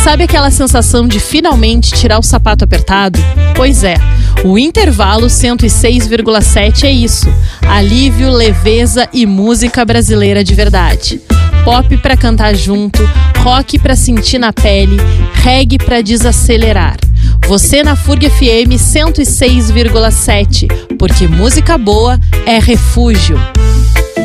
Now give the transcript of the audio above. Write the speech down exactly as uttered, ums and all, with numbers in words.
Sabe aquela sensação de finalmente tirar o sapato apertado? Pois é, o Intervalo cento e seis vírgula sete é isso. Alívio, leveza e música brasileira de verdade. Pop pra cantar junto, rock pra sentir na pele, reggae pra desacelerar. Você na Furg F M cento e seis vírgula sete, porque música boa é refúgio.